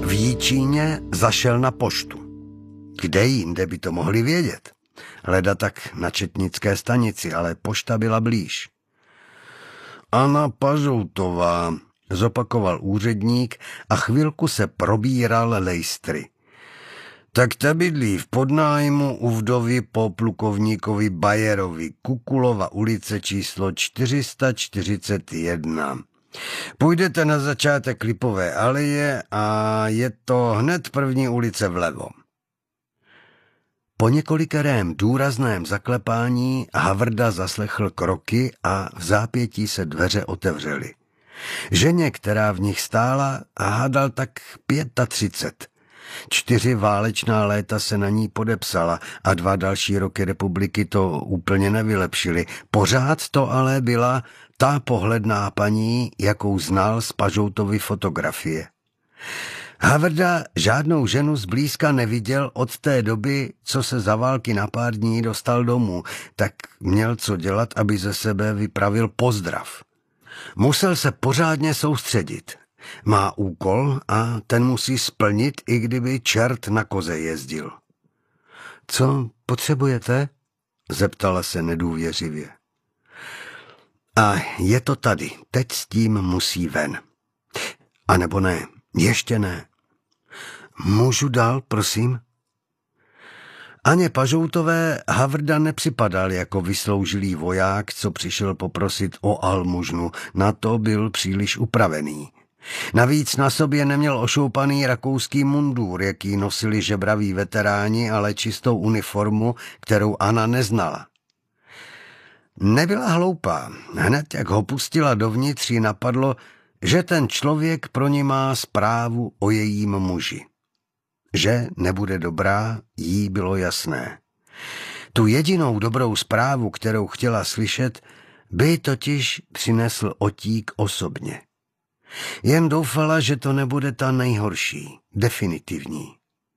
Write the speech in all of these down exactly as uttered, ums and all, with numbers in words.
V Jíčíně zašel na poštu. Kde jinde by to mohli vědět? Leda tak na četnické stanici, ale pošta byla blíž. Anna Pažoutová, zopakoval úředník a chvilku se probíral lejstry. Tak ta bydlí v podnájmu u vdovy po plukovníkovi Bajerovi, Kukulova ulice číslo čtyři sta čtyřicet jedna. Půjdete na začátek Lipové aleje a je to hned první ulice vlevo. Po několikerém důrazném zaklepání Havrda zaslechl kroky a v zápětí se dveře otevřely. Ženě, která v nich stála, hádal tak třicet pět. Čtyři válečná léta se na ní podepsala a dva další roky republiky to úplně nevylepšily. Pořád to ale byla ta pohledná paní, jakou znal z Pažoutovy fotografie. Havrda žádnou ženu zblízka neviděl od té doby, co se za války na pár dní dostal domů, tak měl co dělat, aby ze sebe vypravil pozdrav. Musel se pořádně soustředit. Má úkol a ten musí splnit, i kdyby čert na koze jezdil. Co potřebujete? Zeptala se nedůvěřivě. A je to tady, teď s tím musí ven. A nebo ne, ještě ne. Můžu dál, prosím? Aně Pažoutové Havrda nepřipadal jako vysloužilý voják, co přišel poprosit o almužnu, na to byl příliš upravený. Navíc na sobě neměl ošoupaný rakouský mundur, jaký nosili žebraví veteráni, ale čistou uniformu, kterou Anna neznala. Nebyla hloupá. Hned jak ho pustila dovnitř, jí napadlo, že ten člověk pro ní má zprávu o jejím muži. Že nebude dobrá, jí bylo jasné. Tu jedinou dobrou zprávu, kterou chtěla slyšet, by totiž přinesl Otík osobně. Jen doufala, že to nebude ta nejhorší, definitivní.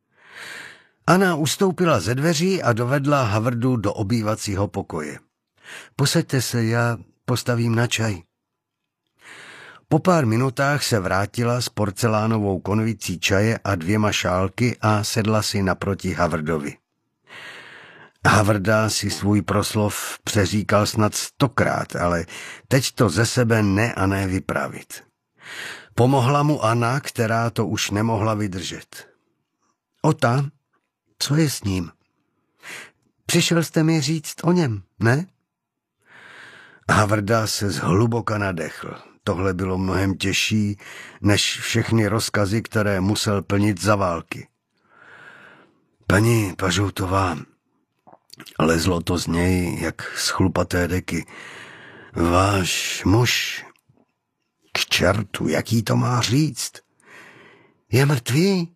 Anna ustoupila ze dveří a dovedla Havrdu do obývacího pokoje. Posaďte se, já postavím na čaj. Po pár minutách se vrátila s porcelánovou konvicí čaje a dvěma šálky a sedla si naproti Havrdovi. Havrda si svůj proslov přeříkal snad stokrát, ale teď to ze sebe ne a ne vypravit. Pomohla mu Anna, která to už nemohla vydržet. Ota, co je s ním? Přišel jste mi říct o něm, ne? Havrda se zhluboka nadechl. Tohle bylo mnohem těžší, než všechny rozkazy, které musel plnit za války. Paní Pažoutová, lezlo to z něj, jak z chlupaté deky. Váš muž, k čertu, jaký to má říct? Je mrtvý?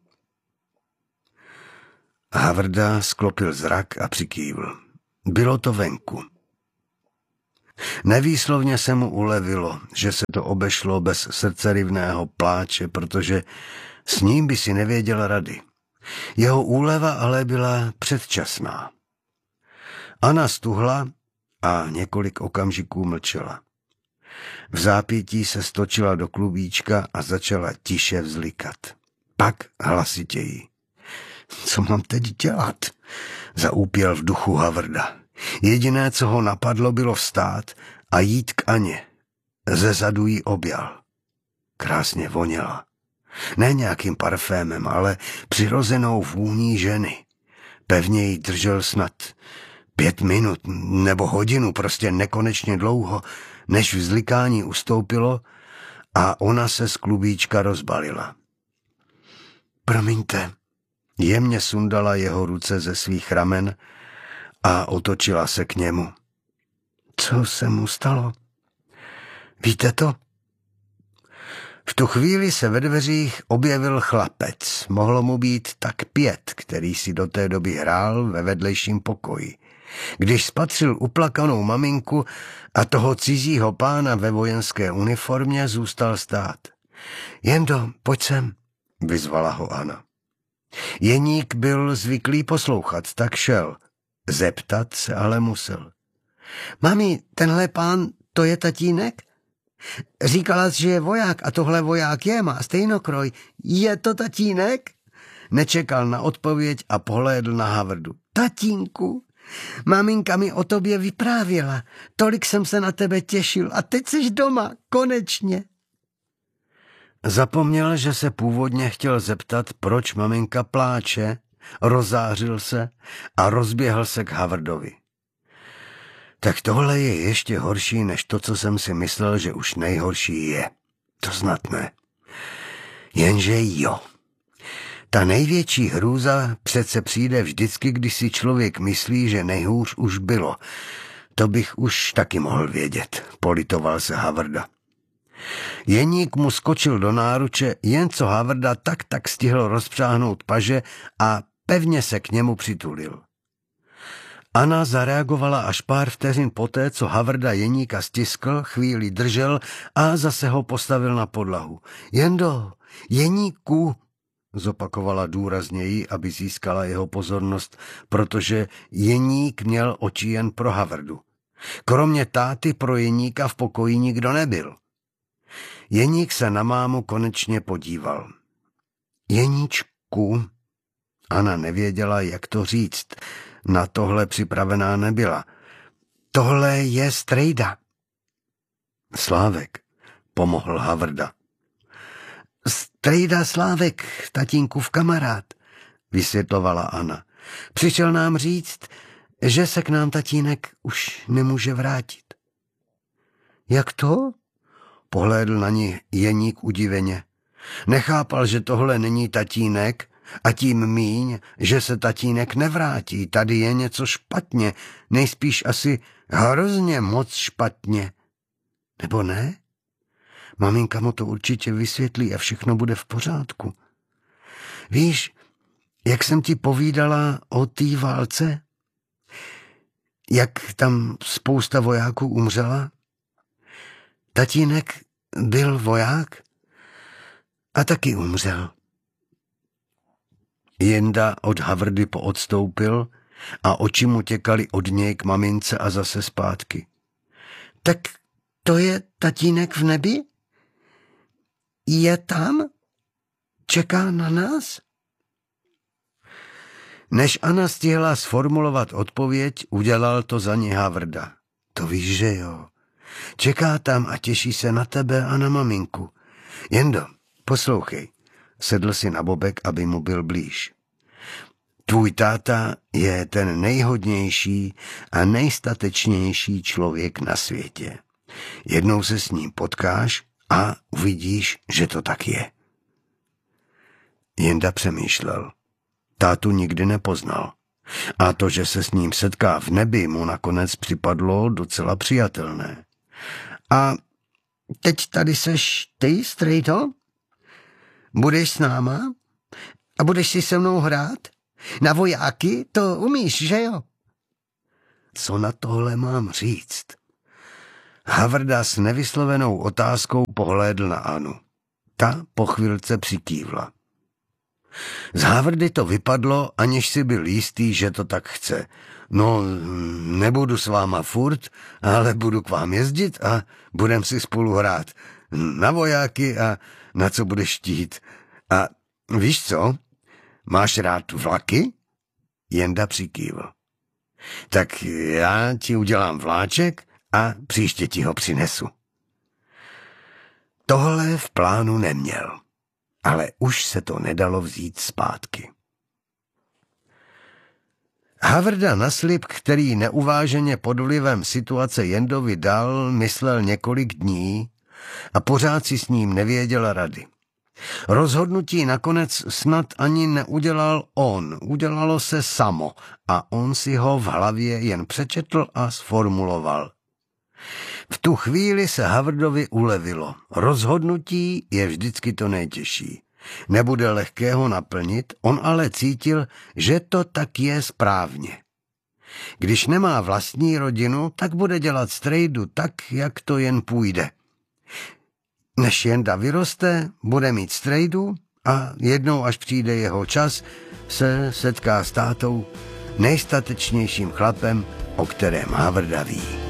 Havrda sklopil zrak a přikývl. Bylo to venku. Nevýslovně se mu ulevilo, že se to obešlo bez srdcerivného pláče, protože s ním by si nevěděl rady. Jeho úleva ale byla předčasná. Anna stuhla a několik okamžiků mlčela. V zápětí se stočila do klubíčka a začala tiše vzlikat. Pak hlasitěji. Co mám teď dělat? Zaúpěl v duchu Havrda. Jediné, co ho napadlo, bylo vstát a jít k Aně. Ze zadu jí objal. Krásně voněla. Ne nějakým parfémem, ale přirozenou vůní ženy. Pevně jí držel snad pět minut nebo hodinu, prostě nekonečně dlouho, než vzlikání ustoupilo a ona se z klubíčka rozbalila. Promiňte, jemně sundala jeho ruce ze svých ramen a otočila se k němu. Co se mu stalo? Víte to? V tu chvíli se ve dveřích objevil chlapec. Mohlo mu být tak pět, který si do té doby hrál ve vedlejším pokoji. Když spatřil uplakanou maminku a toho cizího pána ve vojenské uniformě, zůstal stát. Jendo, pojď sem, vyzvala ho Anna. Jeník byl zvyklý poslouchat, tak šel. Zeptat se ale musel. Mami, tenhle pán, to je tatínek? Říkala jsi, že je voják a tohle voják je, má stejnokroj. Je to tatínek? Nečekal na odpověď a pohlédl na Havrdu. Tatínku, maminka mi o tobě vyprávěla. Tolik jsem se na tebe těšil a teď jsi doma, konečně. Zapomněl, že se původně chtěl zeptat, proč maminka pláče, rozářil se a rozběhl se k Havrdovi. Tak tohle je ještě horší, než to, co jsem si myslel, že už nejhorší je. To snad ne. Jenže jo. Ta největší hrůza přece přijde vždycky, když si člověk myslí, že nejhůř už bylo. To bych už taky mohl vědět, politoval se Havrda. Jeník mu skočil do náruče, jen co Havrda tak tak stihl rozpřáhnout paže a pevně se k němu přitulil. Anna zareagovala až pár vteřin poté, co Havrda Jeníka stiskl, chvíli držel a zase ho postavil na podlahu. Jendo, Jeníku, zopakovala důrazněji, aby získala jeho pozornost, protože Jeník měl oči jen pro Havrdu. Kromě táty pro Jeníka v pokoji nikdo nebyl. Jeník se na mámu konečně podíval. Jeníčku, Anna nevěděla, jak to říct, na tohle připravená nebyla. Tohle je strejda. Slávek, pomohl Havrda. Strejda Slávek, tatínkův kamarád, vysvětlovala Anna. Přišel nám říct, že se k nám tatínek už nemůže vrátit. Jak to? Pohlédl na ní Jeník udiveně. Nechápal, že tohle není tatínek a tím míň, že se tatínek nevrátí. Tady je něco špatně, nejspíš asi hrozně moc špatně. Nebo ne? Maminka mu to určitě vysvětlí a všechno bude v pořádku. Víš, jak jsem ti povídala o té válce? Jak tam spousta vojáků umřela? Tatínek byl voják a taky umřel. Jenda od Havrdy poodstoupil a oči mu těkaly od něj k mamince a zase zpátky. Tak to je tatínek v nebi? Je tam? Čeká na nás? Než Anna stihla sformulovat odpověď, udělal to za ní Havrda. To víš, že jo. Čeká tam a těší se na tebe a na maminku. Jendo, poslouchej. Sedl si na bobek, aby mu byl blíž. Tvůj táta je ten nejhodnější a nejstatečnější člověk na světě. Jednou se s ním potkáš a uvidíš, že to tak je. Jenda přemýšlel. Tátu nikdy nepoznal. A to, že se s ním setká v nebi, mu nakonec připadlo docela přijatelné. A teď tady seš ty, strejto? Budeš s náma? A budeš si se mnou hrát? Na vojáky to umíš, že jo? Co na tohle mám říct? Havrda s nevyslovenou otázkou pohlédl na Anu. Ta po chvilce přikývla. Z Havrdy to vypadlo, aniž si byl jistý, že to tak chce. No, nebudu s váma furt, ale budu k vám jezdit a budem si spolu hrát. Na vojáky a na co budeš chtít. A víš co? Máš rád vlaky? Jenda přikývl. Tak já ti udělám vláček a příště ti ho přinesu. Tohle v plánu neměl, ale už se to nedalo vzít zpátky. Havrda na slib, který neuváženě pod vlivem situace Jendovi dal, myslel několik dní a pořád si s ním nevěděl rady. Rozhodnutí nakonec snad ani neudělal on, udělalo se samo a on si ho v hlavě jen přečetl a sformuloval. V tu chvíli se Havrdovi ulevilo. Rozhodnutí je vždycky to nejtěžší. Nebude lehké ho naplnit, on ale cítil, že to tak je správně. Když nemá vlastní rodinu, tak bude dělat strejdu tak, jak to jen půjde. Než Jenda vyroste, bude mít strejdu a jednou, až přijde jeho čas, se setká s tátou, nejstatečnějším chlapem, o kterém Havrda ví.